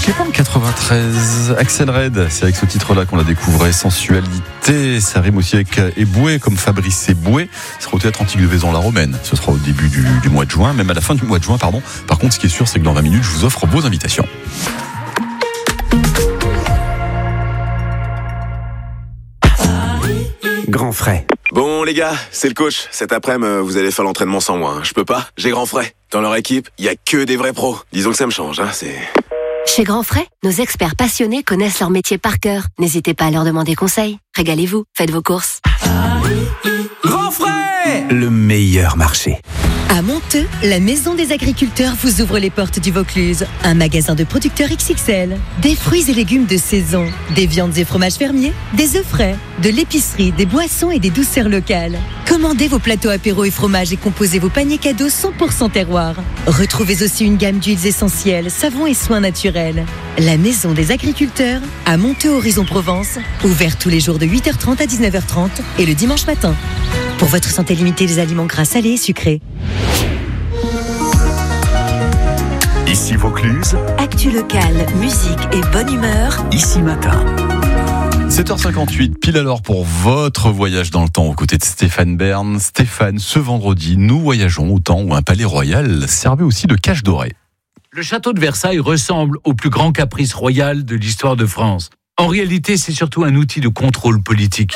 Qui est pas en 93, Axel Red, c'est avec ce titre-là qu'on la découvrait, sensualité, ça rime aussi avec éboué, comme Fabrice Eboué, ce sera au Théâtre Antique de Vaison-la-Romaine, ce sera au début du mois de juin, même à la fin du mois de juin, pardon. Par contre, ce qui est sûr, c'est que dans 20 minutes, je vous offre vos invitations. Grand frais. Bon les gars, c'est le coach. Cet après-midi, vous allez faire l'entraînement sans moi. Je peux pas, j'ai grand frais. Dans leur équipe, il y a que des vrais pros. Disons que ça me change, c'est... Chez Grand Frais, nos experts passionnés connaissent leur métier par cœur. N'hésitez pas à leur demander conseil. Régalez-vous, faites vos courses. Grand frais, le meilleur marché. À Monteux, la Maison des Agriculteurs vous ouvre les portes du Vaucluse. Un magasin de producteurs XXL. Des fruits et légumes de saison, des viandes et fromages fermiers, des œufs frais, de l'épicerie, des boissons et des douceurs locales. Commandez vos plateaux apéros et fromages et composez vos paniers cadeaux 100% terroir. Retrouvez aussi une gamme d'huiles essentielles, savons et soins naturels. La Maison des Agriculteurs, à Monteux Horizon Provence, ouvert tous les jours de 8h30 à 19h30 et le dimanche matin. Pour votre santé, limitez les aliments gras, salés et sucrés. Ici Vaucluse, Actu locale, musique et bonne humeur. ici matin. 7h58, pile alors pour votre voyage dans le temps aux côtés de Stéphane Bern. Stéphane, ce vendredi, nous voyageons au temps où un palais royal servait aussi de cage dorée. Le château de Versailles ressemble au plus grand caprice royal de l'histoire de France. En réalité, c'est surtout un outil de contrôle politique.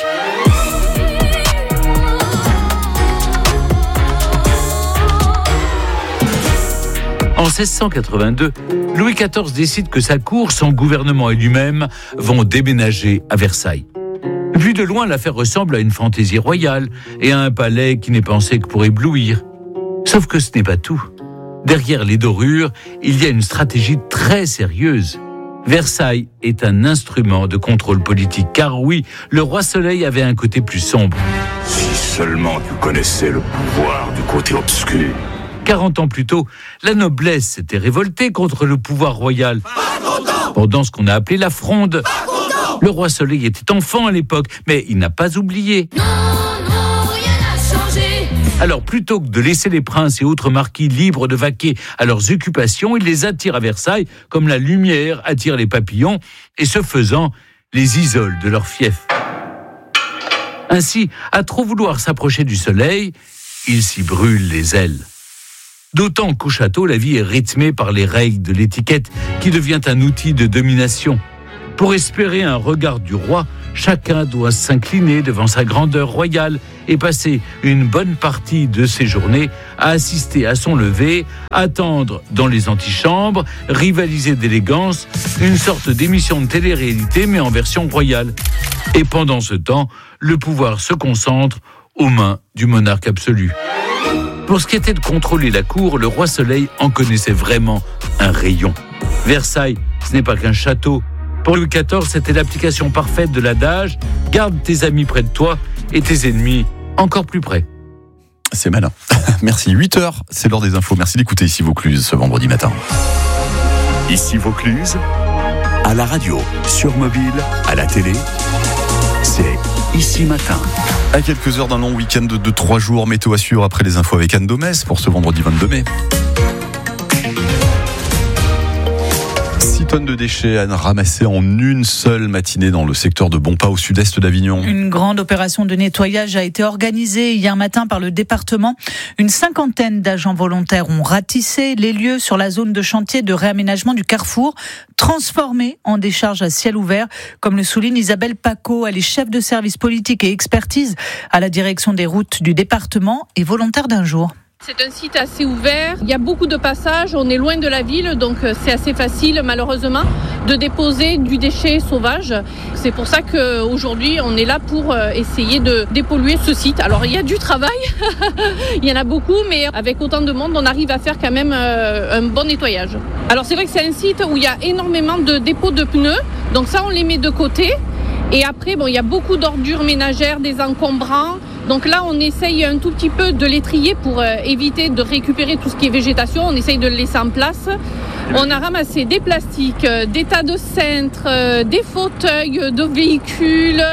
En 1682, Louis XIV décide que sa cour, son gouvernement et lui-même vont déménager à Versailles. Vu de loin, l'affaire ressemble à une fantaisie royale et à un palais qui n'est pensé que pour éblouir. Sauf que ce n'est pas tout. Derrière les dorures, il y a une stratégie très sérieuse. Versailles est un instrument de contrôle politique, car oui, le roi Soleil avait un côté plus sombre. Si seulement tu connaissais le pouvoir du côté obscur. 40 ans plus tôt, la noblesse s'était révoltée contre le pouvoir royal. Pendant ce qu'on a appelé la Fronde. Le roi Soleil était enfant à l'époque, mais il n'a pas oublié. Alors, plutôt que de laisser les princes et autres marquis libres de vaquer à leurs occupations, il les attire à Versailles comme la lumière attire les papillons, et ce faisant, les isole de leur fief. Ainsi, à trop vouloir s'approcher du soleil, il s'y brûle les ailes. D'autant qu'au château, la vie est rythmée par les règles de l'étiquette qui devient un outil de domination. Pour espérer un regard du roi, chacun doit s'incliner devant sa grandeur royale et passer une bonne partie de ses journées à assister à son lever, attendre dans les antichambres, rivaliser d'élégance, une sorte d'émission de télé-réalité mais en version royale. Et pendant ce temps, le pouvoir se concentre aux mains du monarque absolu. Pour ce qui était de contrôler la cour, le roi Soleil en connaissait vraiment un rayon. Versailles, ce n'est pas qu'un château. Pour Louis XIV, c'était l'application parfaite de l'adage « Garde tes amis près de toi et tes ennemis encore plus près ». C'est malin. Merci. 8h, c'est l'heure des infos. Merci d'écouter Ici Vaucluse ce vendredi matin. Ici Vaucluse, à la radio, sur mobile, à la télé, c'est Ici Matin. À quelques heures d'un long week-end de 3 jours, météo assure après les infos avec Anne Domès pour ce vendredi 22 mai. 6 tonnes de déchets à ramasser en une seule matinée dans le secteur de Bonpas au sud-est d'Avignon. Une grande opération de nettoyage a été organisée hier matin par le département. Une 50aine d'agents volontaires ont ratissé les lieux sur la zone de chantier de réaménagement du carrefour, transformés en décharge à ciel ouvert, comme le souligne Isabelle Paco. Elle est chef de service politique et expertise à la direction des routes du département et volontaire d'un jour. C'est un site assez ouvert, il y a beaucoup de passages, on est loin de la ville, donc c'est assez facile malheureusement de déposer du déchet sauvage. C'est pour ça qu'aujourd'hui on est là pour essayer de dépolluer ce site. Alors il y a du travail, il y en a beaucoup, mais avec autant de monde on arrive à faire quand même un bon nettoyage. Alors c'est vrai que c'est un site où il y a énormément de dépôts de pneus, donc ça on les met de côté. Et après, il y a beaucoup d'ordures ménagères, des encombrants. Donc là, on essaye un tout petit peu de les trier pour éviter de récupérer tout ce qui est végétation. On essaye de le laisser en place. On a ramassé des plastiques, des tas de cintres, des fauteuils de véhicules.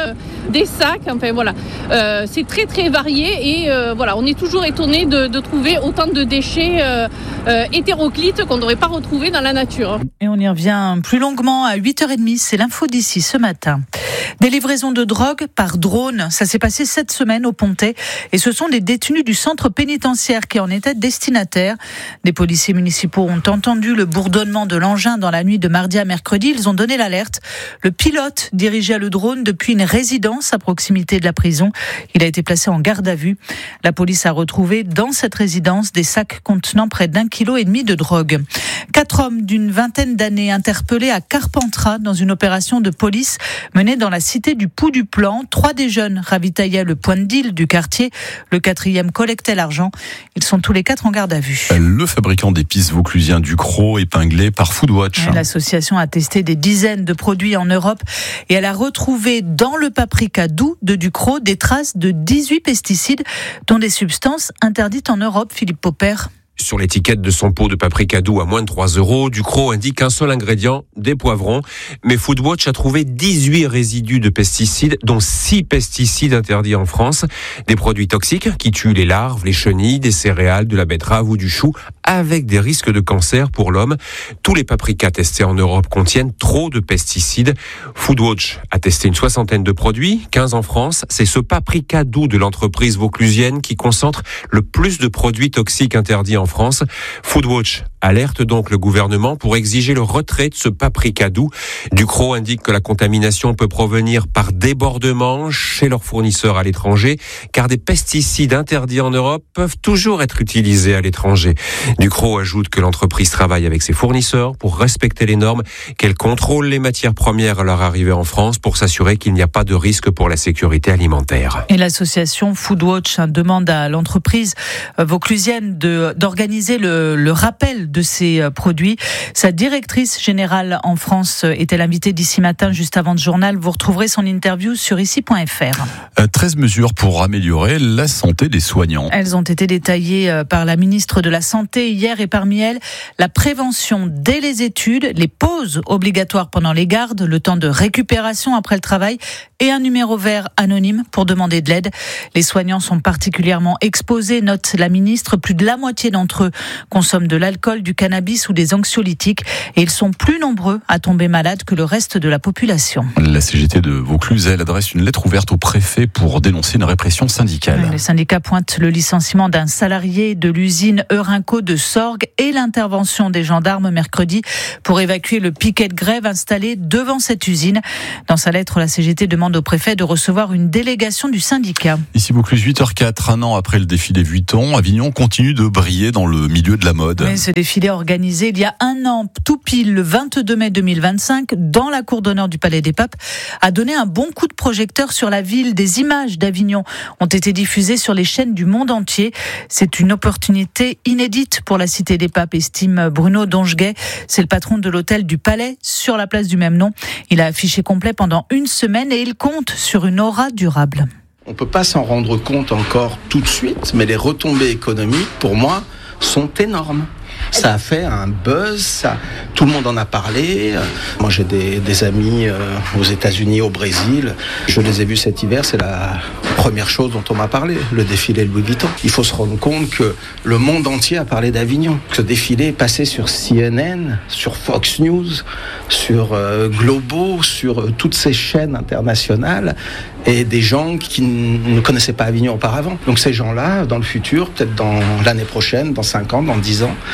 des sacs. Enfin voilà, c'est très très varié et voilà, on est toujours étonné de trouver autant de déchets hétéroclites qu'on n'aurait pas retrouvés dans la nature. Et on y revient plus longuement à 8h30, c'est l'info d'ici ce matin. Des livraisons de drogue par drone, ça s'est passé cette semaine au Pontet et ce sont les détenus du centre pénitentiaire qui en étaient destinataires. Des policiers municipaux ont entendu le bourdonnement de l'engin dans la nuit de mardi à mercredi, ils ont donné l'alerte. Le pilote dirigeait le drone depuis une résidence à proximité de la prison. Il a été placé en garde à vue. La police a retrouvé dans cette résidence des sacs contenant près d'1,5 kg de drogue. 4 hommes d'une vingtaine d'années interpellés à Carpentras dans une opération de police menée dans la cité du Pou du Plan. 3 des jeunes ravitaillaient le point de deal du quartier. Le 4e collectait l'argent. Ils sont tous les 4 en garde à vue. Le fabricant d'épices vauclusien Ducros épinglé par Foodwatch. L'association a testé des dizaines de produits en Europe et elle a retrouvé dans le paprika doux de Ducros des traces de 18 pesticides dont des substances interdites en Europe. Philippe Popper. Sur l'étiquette de son pot de paprika doux à moins de 3 €, Ducros indique un seul ingrédient, des poivrons. Mais Foodwatch a trouvé 18 résidus de pesticides, dont 6 pesticides interdits en France. Des produits toxiques qui tuent les larves, les chenilles, des céréales, de la betterave ou du chou, avec des risques de cancer pour l'homme. Tous les paprikas testés en Europe contiennent trop de pesticides. Foodwatch a testé une 60aine de produits, 15 en France. C'est ce paprika doux de l'entreprise vauclusienne qui concentre le plus de produits toxiques interdits en France. Foodwatch alerte donc le gouvernement pour exiger le retrait de ce paprika doux. Ducros indique que la contamination peut provenir par débordement chez leurs fournisseurs à l'étranger, car des pesticides interdits en Europe peuvent toujours être utilisés à l'étranger. Ducros ajoute que l'entreprise travaille avec ses fournisseurs pour respecter les normes, qu'elle contrôle les matières premières à leur arrivée en France pour s'assurer qu'il n'y a pas de risque pour la sécurité alimentaire. Et l'association Foodwatch demande à l'entreprise vauclusienne d'organiser le rappel de ces produits. Sa directrice générale en France était l'invitée d'ici matin, juste avant le journal. Vous retrouverez son interview sur ici.fr. 13 mesures pour améliorer la santé des soignants. Elles ont été détaillées par la ministre de la Santé hier et parmi elles, la prévention dès les études, les pauses obligatoires pendant les gardes, le temps de récupération après le travail et un numéro vert anonyme pour demander de l'aide. Les soignants sont particulièrement exposés, note la ministre. Plus de la moitié d'entre eux consomment de l'alcool, du cannabis ou des anxiolytiques et ils sont plus nombreux à tomber malades que le reste de la population. La CGT de Vaucluse, elle adresse une lettre ouverte au préfet pour dénoncer une répression syndicale. Les syndicats pointent le licenciement d'un salarié de l'usine Eurinco de Sorgues et l'intervention des gendarmes mercredi pour évacuer le piquet de grève installé devant cette usine. Dans sa lettre, la CGT demande au préfet de recevoir une délégation du syndicat. Ici Vaucluse, 8h04, un an après le défilé Vuitton, Avignon continue de briller dans le milieu de la mode. Oui, ce défilé organisé il y a un an, tout pile le 22 mai 2025, dans la cour d'honneur du Palais des Papes, a donné un bon coup de projecteur sur la ville. Des images d'Avignon ont été diffusées sur les chaînes du monde entier. C'est une opportunité inédite pour la Cité des Papes, estime Bruno Dongeguet. C'est le patron de l'hôtel du Palais sur la place du même nom. Il a affiché complet pendant une semaine et il compte sur une aura durable. On ne peut pas s'en rendre compte encore tout de suite, mais les retombées économiques, pour moi, sont énormes. Ça a fait un buzz, tout le monde en a parlé. Moi j'ai des amis aux États-Unis, au Brésil. Je les ai vus cet hiver, c'est la première chose dont on m'a parlé, le défilé Louis Vuitton. Il faut se rendre compte que le monde entier a parlé d'Avignon. Ce défilé est passé sur CNN, sur Fox News, sur Globo, sur toutes ces chaînes internationales et des gens qui ne connaissaient pas Avignon auparavant. Donc ces gens-là, dans le futur, peut-être dans l'année prochaine, dans 5 ans, dans 10 ans,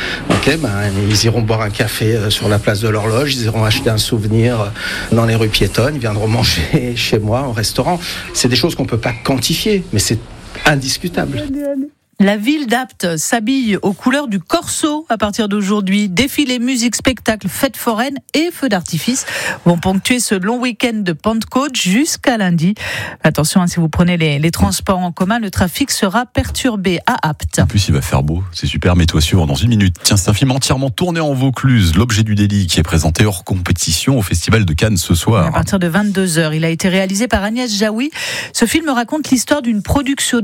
ils iront boire un café sur la place de l'Horloge, ils iront acheter un souvenir dans les rues piétonnes, ils viendront manger chez moi au restaurant. C'est des choses qu'on ne peut pas quantifier, mais c'est indiscutable. La ville d'Apt s'habille aux couleurs du Corso à partir d'aujourd'hui. Défilés, musique, spectacle, fêtes foraines et feux d'artifice vont ponctuer ce long week-end de Pentecôte jusqu'à lundi. Attention, si vous prenez les transports en commun, le trafic sera perturbé à Apt. En plus, il va faire beau. C'est super, mais toi suivre dans une minute. Tiens, c'est un film entièrement tourné en Vaucluse. L'objet du délit qui est présenté hors compétition au Festival de Cannes ce soir. À partir de 22h, il a été réalisé par Agnès Jaoui. Ce film raconte l'histoire d'une production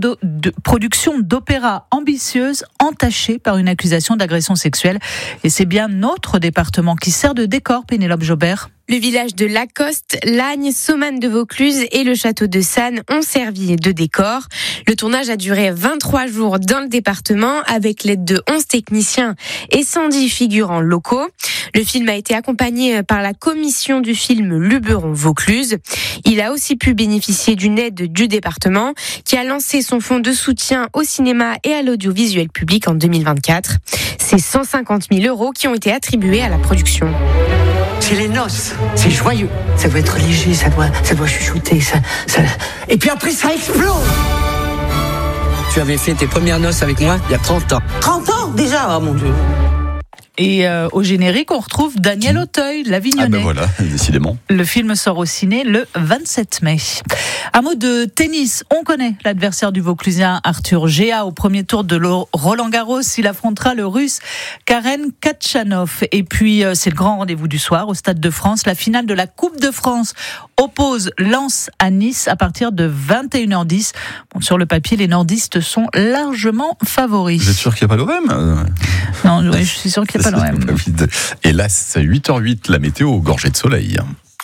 d'opéra ambitieuse, entachée par une accusation d'agression sexuelle. Et c'est bien notre département qui sert de décor, Pénélope Jobert. Le village de Lacoste, Lagnes, Saumane de Vaucluse et le château de Sannes ont servi de décor. Le tournage a duré 23 jours dans le département avec l'aide de 11 techniciens et 110 figurants locaux. Le film a été accompagné par la commission du film Luberon-Vaucluse. Il a aussi pu bénéficier d'une aide du département qui a lancé son fonds de soutien au cinéma et à l'audiovisuel public en 2024. C'est 150 000 € qui ont été attribués à la production. C'est les noces, c'est joyeux. Ça doit être léger, ça doit chuchoter, ça... Et puis après, ça explose. Tu avais fait tes premières noces avec moi il y a 30 ans. 30 ans déjà, oh mon Dieu. Et au générique, on retrouve Daniel Auteuil, l'Avignonnais. Ah ben voilà, décidément. Le film sort au ciné le 27 mai. Un mot de tennis. On connaît l'adversaire du Vauclusien Arthur Géa au premier tour de Roland-Garros. Il affrontera le Russe Karen Khachanov. Et puis, c'est le grand rendez-vous du soir au Stade de France. La finale de la Coupe de France oppose Lens à Nice à partir de 21h10. Bon, sur le papier, les nordistes sont largement favoris. Vous êtes sûr qu'il n'y a pas l'OM ? Non, oui, je suis sûr qu'il n'y a pas l'OM. Et là, c'est 8h08, la météo, gorgée de soleil.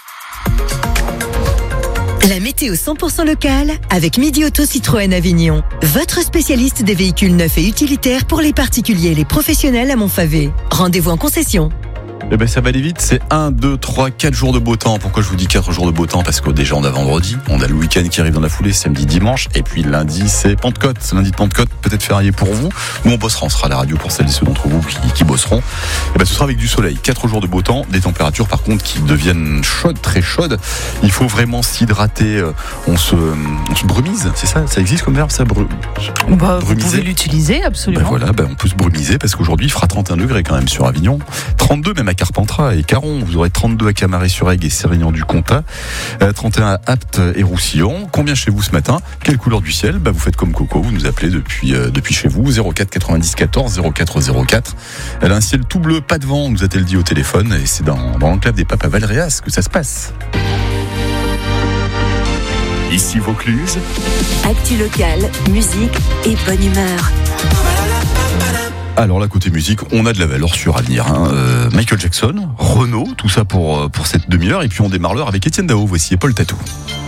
La météo 100% locale avec Midi Auto Citroën Avignon. Votre spécialiste des véhicules neufs et utilitaires pour les particuliers et les professionnels à Montfavet. Rendez-vous en concession. Eh ben ça va aller vite, c'est 1, 2, 3, 4 jours de beau temps. Pourquoi je vous dis 4 jours de beau temps ? Parce que déjà on a vendredi, on a le week-end qui arrive dans la foulée, samedi, dimanche, et puis lundi c'est Pentecôte. Lundi de Pentecôte, peut-être férié pour vous. Nous on bossera, on sera à la radio pour celles et ceux d'entre vous qui bosseront. Et ben ce sera avec du soleil, 4 jours de beau temps, des températures par contre qui deviennent chaudes, très chaudes. Il faut vraiment s'hydrater, on se brumise, c'est ça ? Ça existe comme verbe ça ? Vous pouvez l'utiliser, absolument. Ben voilà, on peut se brumiser parce qu'aujourd'hui il fera 31 degrés quand même sur Avignon, 32 même à Carpentras et Caron, vous aurez 32 à Camaret-sur-Aigle et Sérignan-du-Comtat, 31 à Apt et Roussillon. Combien chez vous ce matin ? Quelle couleur du ciel ? Vous faites comme Coco, vous nous appelez depuis chez vous, 04 90 14 04 04. Elle a un ciel tout bleu, pas de vent, nous a-t-elle dit au téléphone, et c'est dans l'enclave des Papes à Valréas que ça se passe. Ici Vaucluse. Actu locale, musique et bonne humeur. Alors là, côté musique, on a de la valeur sur Avenir. Michael Jackson, Renaud, tout ça pour cette demi-heure. Et puis on démarre l'heure avec Étienne Dao. Voici Paul Tatou.